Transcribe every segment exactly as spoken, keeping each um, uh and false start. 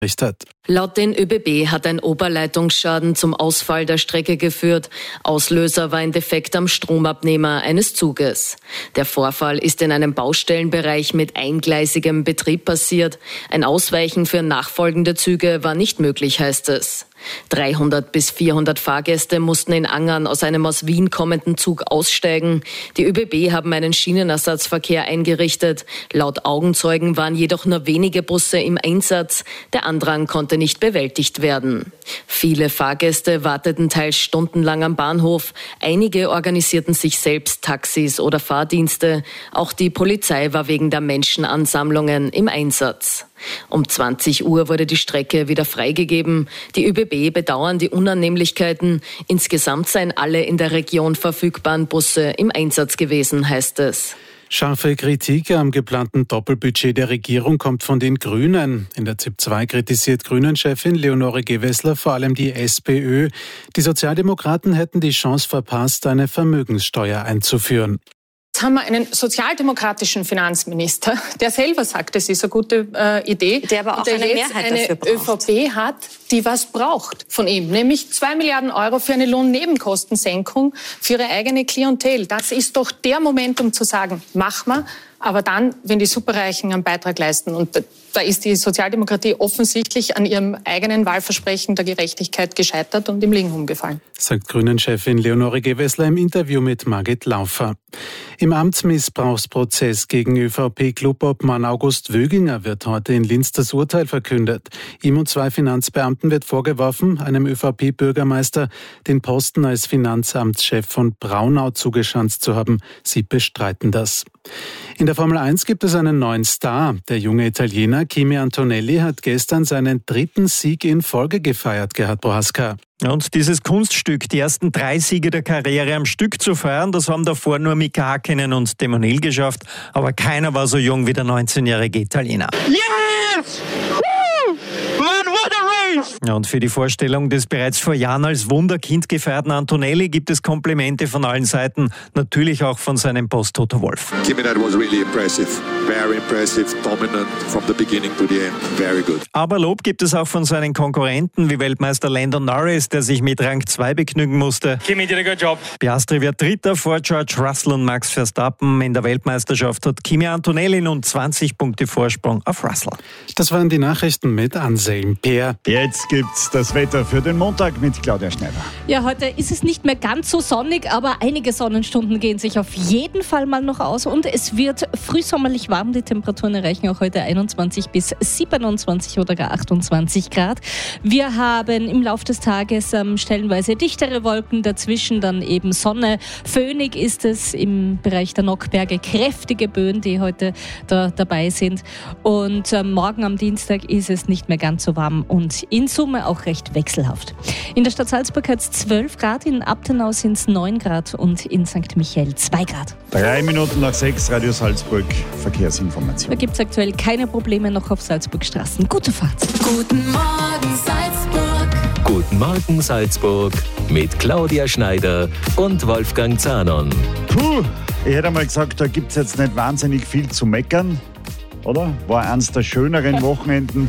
richtet. Laut den ÖBB hat ein Oberleitungsschaden zum Ausfall der Strecke geführt. Auslöser war ein Defekt am Stromabnehmer eines Zuges. Der Vorfall ist in einem Baustellenbereich mit eingleisigem Betrieb passiert. Ein Ausweichen für nachfolgende Züge war nicht möglich, heißt es. dreihundert bis vierhundert Fahrgäste mussten in Angern aus einem aus Wien kommenden Zug aussteigen. Die ÖBB haben einen Schienenersatzverkehr eingerichtet. Laut Augenzeugen waren jedoch nur wenige Busse im Einsatz. Der Andrang konnte nicht bewältigt werden. Viele Fahrgäste warteten teils stundenlang am Bahnhof. Einige organisierten sich selbst Taxis oder Fahrdienste. Auch die Polizei war wegen der Menschenansammlungen im Einsatz. Um zwanzig Uhr wurde die Strecke wieder freigegeben. Die ÖBB bedauern die Unannehmlichkeiten. Insgesamt seien alle in der Region verfügbaren Busse im Einsatz gewesen, heißt es. Scharfe Kritik am geplanten Doppelbudget der Regierung kommt von den Grünen. In der Z I P zwei kritisiert Grünen-Chefin Leonore Gewessler vor allem die SPÖ. Die Sozialdemokraten hätten die Chance verpasst, eine Vermögenssteuer einzuführen. Jetzt haben wir einen sozialdemokratischen Finanzminister, der selber sagt, das ist eine gute äh, Idee. Der aber auch der eine jetzt Mehrheit eine dafür braucht. ÖVP hat, die was braucht von ihm, nämlich zwei Milliarden Euro für eine Lohnnebenkostensenkung für ihre eigene Klientel. Das ist doch der Moment, um zu sagen, mach mal, aber dann, wenn die Superreichen einen Beitrag leisten. Und da ist die Sozialdemokratie offensichtlich an ihrem eigenen Wahlversprechen der Gerechtigkeit gescheitert und im Liegen umgefallen. Sagt Grünen-Chefin Leonore Gewessler im Interview mit Margit Laufer. Im Amtsmissbrauchsprozess gegen ÖVP-Clubobmann August Wöginger wird heute in Linz das Urteil verkündet. Ihm und zwei Finanzbeamten wird vorgeworfen, einem ÖVP-Bürgermeister den Posten als Finanzamtschef von Braunau zugeschanzt zu haben. Sie bestreiten das. In der Formel eins gibt es einen neuen Star. Der junge Italiener Kimi Antonelli hat gestern seinen dritten Sieg in Folge gefeiert, Gerhard Prohaska. Und dieses Kunststück, die ersten drei Siege der Karriere am Stück zu feiern, das haben davor nur Mika Hakkinen und Damon Hill geschafft. Aber keiner war so jung wie der neunzehnjährige Italiener. Yes! Woo! Man, what a race! Ja, und für die Vorstellung des bereits vor Jahren als Wunderkind gefeierten Antonelli gibt es Komplimente von allen Seiten, natürlich auch von seinem Boss Toto Wolff. Kimi, that was really impressive. Very impressive, dominant from the beginning to the end. Very good. Aber Lob gibt es auch von seinen Konkurrenten wie Weltmeister Lando Norris, der sich mit Rang zwei begnügen musste. Kimi did a good job. Piastri wird Dritter vor George Russell und Max Verstappen. In der Weltmeisterschaft hat Kimi Antonelli nun zwanzig Punkte Vorsprung auf Russell. Das waren die Nachrichten mit Anselm Peer. Jetzt gibt's das Wetter für den Montag mit Claudia Schneider. Ja, heute ist es nicht mehr ganz so sonnig, aber einige Sonnenstunden gehen sich auf jeden Fall mal noch aus und es wird frühsommerlich warm. Die Temperaturen erreichen auch heute einundzwanzig bis siebenundzwanzig oder gar achtundzwanzig Grad. Wir haben im Laufe des Tages ähm, stellenweise dichtere Wolken, dazwischen dann eben Sonne. Föhnig ist es im Bereich der Nockberge, kräftige Böen, die heute da dabei sind. Und ähm, morgen am Dienstag ist es nicht mehr ganz so warm und in Summe auch recht wechselhaft. In der Stadt Salzburg hat es zwölf Grad, in Abtenau sind es neun Grad und in Sankt Michael zwei Grad. Drei Minuten nach sechs, Radio Salzburg, Verkehrsinformation. Da gibt es aktuell keine Probleme noch auf Salzburg-Straßen. Gute Fahrt. Guten Morgen Salzburg. Guten Morgen Salzburg mit Claudia Schneider und Wolfgang Zahnon. Puh, ich hätte mal gesagt, da gibt es jetzt nicht wahnsinnig viel zu meckern, oder? War eines der schöneren Wochenenden.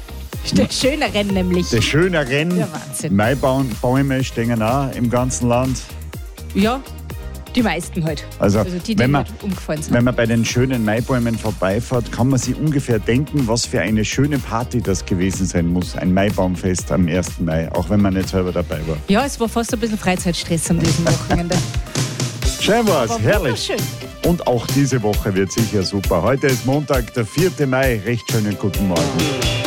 Der schöneren nämlich. Der schöneren. Ja, Wahnsinn. Maibäume stehen auch im ganzen Land. Ja, die meisten halt. Also, also die, die wenn, man, halt umgefallen sind. wenn man bei den schönen Maibäumen vorbeifährt, kann man sich ungefähr denken, was für eine schöne Party das gewesen sein muss. Ein Maibaumfest am ersten Mai, auch wenn man nicht selber dabei war. Ja, es war fast ein bisschen Freizeitstress an diesem Wochenende. Schön war's, war herrlich. Und auch diese Woche wird sicher super. Heute ist Montag, der vierten Mai. Recht schönen guten Morgen.